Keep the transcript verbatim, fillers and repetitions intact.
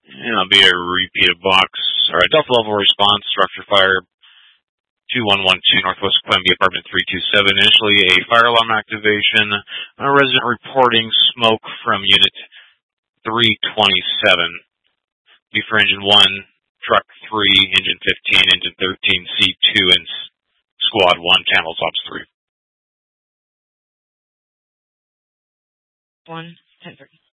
And it'll be a repeat of box, or a Delta level response, structure fire two one one two, Northwest Quemby, apartment three two seven. Initially a fire alarm activation. A resident reporting smoke from unit three twenty-seven. Be for engine one, truck three, engine fifteen, engine thirteen, C two, and squad one, camels ops three. one, ten three.